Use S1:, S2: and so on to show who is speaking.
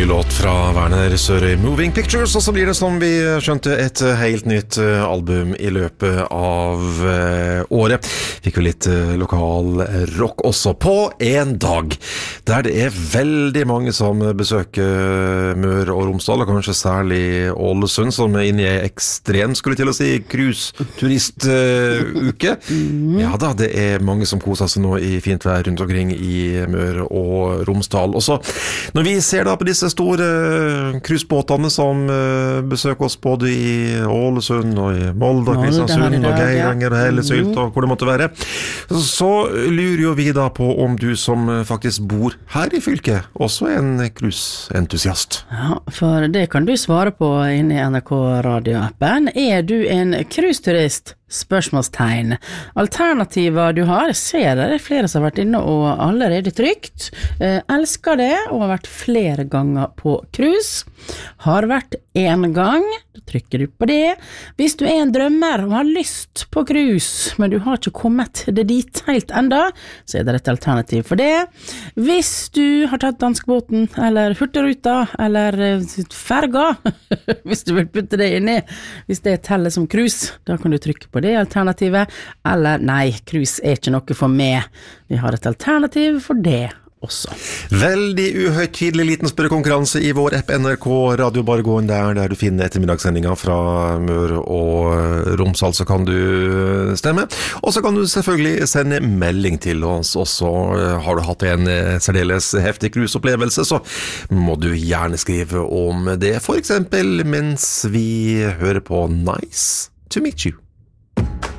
S1: låt fra Werner Sørøy, Moving Pictures, og så blir det som vi skjønte et helt nytt album i løpet av året. Fikk jo litt lokal rock også på en dag, der det veldig mange som besøker Møre og Romsdal, og kanskje særlig Ålesund, som inne i ekstrem, skulle til å si, cruise-turistuke. Ja da, det mange som koser seg nå i fint vær rundt omkring i Møre og Romsdal. Og så, når vi ser da på disse store cruisebåtene som besøker oss både i Ålesund og i Molde, Kristiansund og Geiranger og Hellesylt og hvor det måtte være, så lurer jo vi da på om du som faktisk bor her i fylket også en cruiseentusiast.
S2: Ja, for det kan du svare på inne i NRK radioappen. Du en cruiseturist? Spørsmålstegn. Alternativer du har, ser det flere som har vært inne og allerede trygt. Elsker det og har vært flere ganger på cruise. Har vært en gang, da trykker du på det. Hvis du en drømmer og har lyst på cruise, men du har ikke kommet det dit helt enda, så det et alternativ for det. Hvis du har tatt danskebåten, eller hurtigruta, eller ferga, hvis du vil putte det inni, hvis det teller som cruise, da kan du trykke på det alternativet, eller nei, cruise ikke noe for meg. Vi har et alternativ for det også.
S1: Veldig uhøytidelig liten spørrekonkurranse i vår app NRK Radio. Bare gå inn der du finner ettermiddagssendinga fra Møre og Romsdal, så kan du stemme. Og så kan du selvfølgelig sende melding til oss også. Har du hatt en særdeles heftig cruiseopplevelse, så må du gjerne skrive om det, for eksempel mens vi hører på Nice to Meet You.